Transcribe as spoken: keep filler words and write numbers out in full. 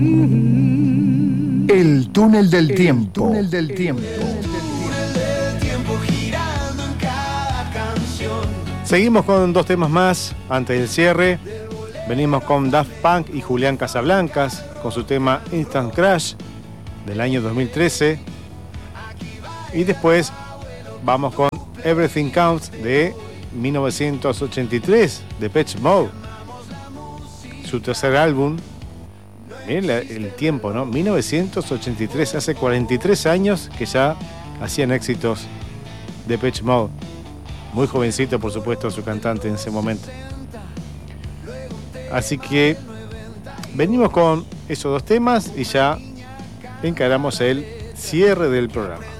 El túnel del tiempo. El túnel del tiempo. Seguimos con dos temas más antes del cierre. Venimos con Daft Punk y Julián Casablancas con su tema Instant Crush del año dos mil trece. Y después vamos con Everything Counts de mil novecientos ochenta y tres de Depeche Mode, su tercer álbum. Miren la, el tiempo, ¿no? mil novecientos ochenta y tres, hace cuarenta y tres años que ya hacían éxitos de Depeche Mode. Muy jovencito, por supuesto, su cantante en ese momento. Así que venimos con esos dos temas y ya encaramos el cierre del programa.